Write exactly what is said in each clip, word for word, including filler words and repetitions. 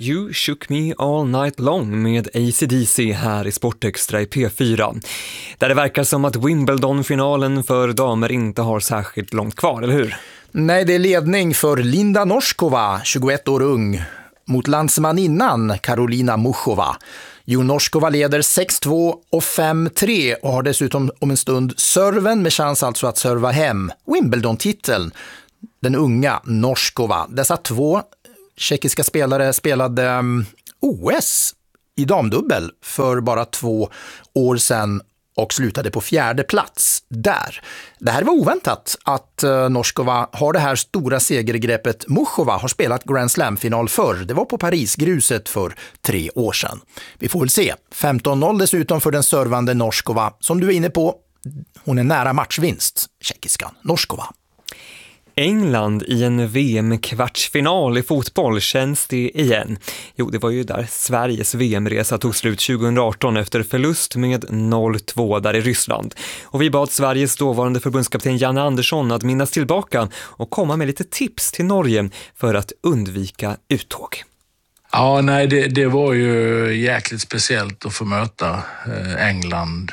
You Shook Me All Night Long med A C D C här i Sportextra i P fyra. Där det verkar som att Wimbledon-finalen för damer inte har särskilt långt kvar, eller hur? Nej, det är ledning för Linda Noskova, tjugoett år ung, mot landsmaninnan Karolina Muchova. Jo, Noskova leder sex två och fem tre och har dessutom om en stund serven med chans alltså att serva hem Wimbledon-titeln. Den unga Noskova. Dessa två tjeckiska spelare spelade um, O S i damdubbel för bara två år sedan och slutade på fjärde plats där. Det här var oväntat att uh, Noskova har det här stora segergreppet. Muchova har spelat Grand Slam-final förr. Det var på Paris-gruset för tre år sedan. Vi får väl se. femton noll dessutom för den servande Noskova. Som du är inne på, hon är nära matchvinst, tjeckiskan Noskova. England i en V M-kvartsfinal i fotboll, känns det igen? Jo, det var ju där Sveriges V M-resa tog slut tjugoarton efter förlust med noll två där i Ryssland. Och vi bad Sveriges dåvarande förbundskapten Janne Andersson att minnas tillbaka och komma med lite tips till Norge för att undvika uttåg. Ja, nej, det, det var ju jäkligt speciellt att få möta eh, England.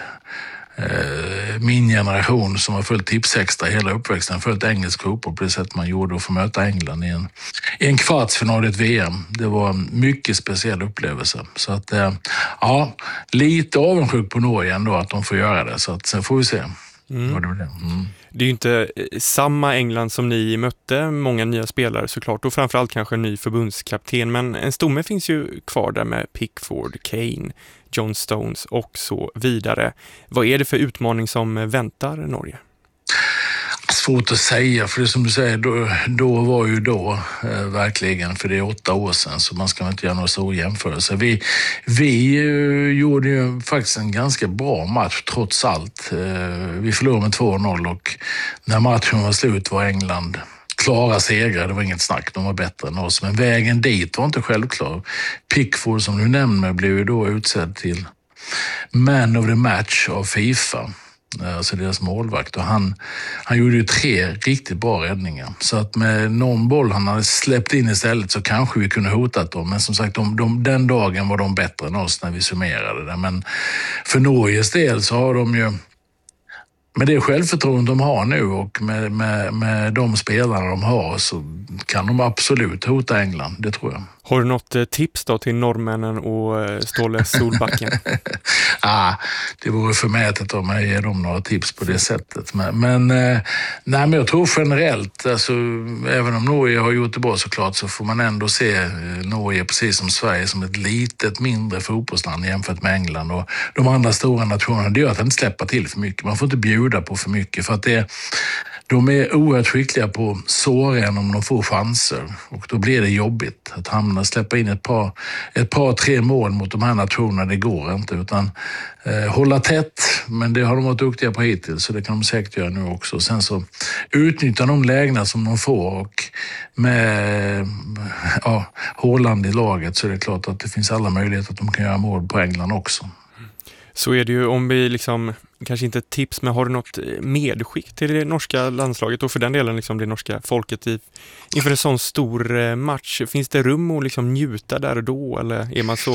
Min generation som har följt Tipsextra hela uppväxten, följt engelsk fotboll på det sätt man gjorde och få möta England i en, i en kvartsfinal i ett V M. Det var en mycket speciell upplevelse. Så att, ja, lite avundsjuk på Norge ändå att de får göra det. Så att, sen får vi se. Mm. Vad det blir. Mm. Det är ju inte samma England som ni mötte, många nya spelare såklart och framförallt kanske en ny förbundskapten, men en stomme finns ju kvar där med Pickford, Kane, John Stones och så vidare. Vad är det för utmaning som väntar Norge? Svårt att säga, för det som du säger, då, då var ju då eh, verkligen, för det är åtta år sedan så man ska inte göra några stor jämförelse. Vi, vi eh, gjorde ju faktiskt en ganska bra match trots allt. Eh, vi förlorade med två noll och när matchen var slut var England klara segrar, det var inget snack, de var bättre än oss. Men vägen dit var inte självklar. Pickford som du nämner blev ju då utsedd till Man of the Match av FIFA. Alltså deras målvakt, och han, han gjorde ju tre riktigt bra räddningar. Så att med någon boll han hade släppt in istället så kanske vi kunde hotat dem. Men som sagt, de, de, den dagen var de bättre än oss när vi summerade det. Men för Norges del så har de ju, med det självförtroende de har nu och med, med, med de spelarna de har, så kan de absolut hota England, det tror jag. Har du något tips då till norrmännen och Ståle Solbacken? ah, det vore förmätet om jag ger dem några tips på det sättet. Men, men, eh, nej, men jag tror generellt, alltså, även om Norge har gjort det bra såklart, så får man ändå se eh, Norge precis som Sverige som ett litet mindre fotbollsland jämfört med England och de andra stora nationerna. Det gör att inte släppa till för mycket. Man får inte bjuda på för mycket för att det de är oerhört skickliga på såren om de får chanser och då blir det jobbigt att hamna, släppa in ett par, ett par tre mål mot de här nationerna, det går inte, utan eh, hålla tätt, men det har de varit duktiga på hittills så det kan de säkert göra nu också. Sen så utnyttja de lägena som de får och med ja, Haaland i laget så är det klart att det finns alla möjligheter att de kan göra mål på England också. Så är det ju, om vi liksom, kanske inte ett tips, men har du något medskick till det norska landslaget och för den delen liksom det norska folket i, inför en sån stor match? Finns det rum att liksom njuta där och då, eller är man så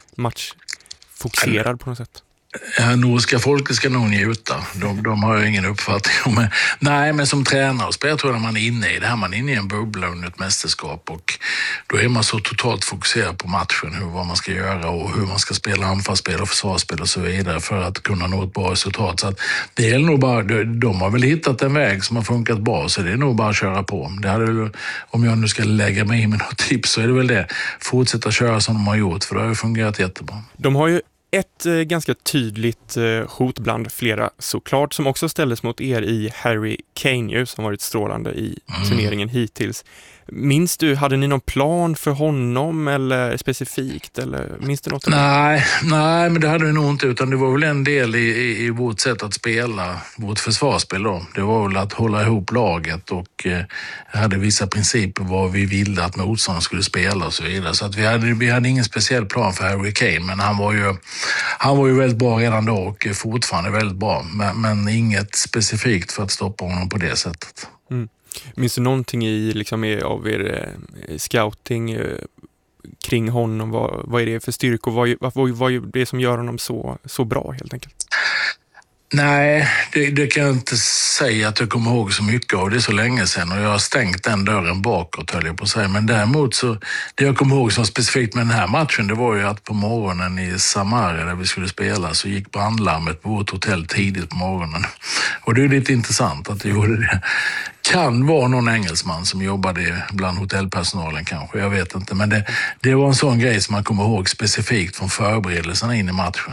matchfokuserad på något sätt? Ja, norska folket ska nog njuta. De, de har ju ingen uppfattning om. Nej, men som tränare och spelare tror jag man är inne i det här. Man är inne i en bubbla under ett mästerskap och då är man så totalt fokuserad på matchen, hur, vad man ska göra och hur man ska spela anfallsspel och försvarsspel och så vidare för att kunna nå ett bra resultat. Så att det är nog bara, de har väl hittat en väg som har funkat bra så det är nog bara att köra på. Det hade, om jag nu ska lägga mig in med något tips så är det väl det. Fortsätta köra som de har gjort för det har ju fungerat jättebra. De har ju ett eh, ganska tydligt eh, hot bland flera såklart som också ställdes mot er i Harry Kane som varit strålande i mm. turneringen hittills. Minns du, hade ni någon plan för honom eller specifikt? Eller minns du något? Nej, nej, men det hade vi nog inte, utan det var väl en del i, i, i vårt sätt att spela, vårt försvarsspel då. Det var väl att hålla ihop laget och eh, hade vissa principer vad vi ville att motståndaren skulle spela och så vidare. Så att vi hade, vi hade ingen speciell plan för Harry Kane, men han var ju, han var ju väldigt bra redan då och fortfarande väldigt bra. Men, men inget specifikt för att stoppa honom på det sättet. Mm. Minns du någonting i liksom, av er eh, scouting? Eh, kring honom? Vad, vad är det för styrkor? Vad, vad, vad är det som gör honom så, så bra helt enkelt? Nej, det, det kan jag inte säga att jag kommer ihåg så mycket av. Det är så länge sedan och jag har stängt den dörren bakåt, höll jag på att säga. Men däremot så, det jag kommer ihåg som specifikt med den här matchen, det var ju att på morgonen i Samaria där vi skulle spela så gick brandlarmet på vårt hotell tidigt på morgonen. Och det är lite intressant att det gjorde det. Kan vara någon engelsman som jobbade bland hotellpersonalen kanske, jag vet inte. Men det, det var en sån grej som man kommer ihåg specifikt från förberedelserna in i matchen.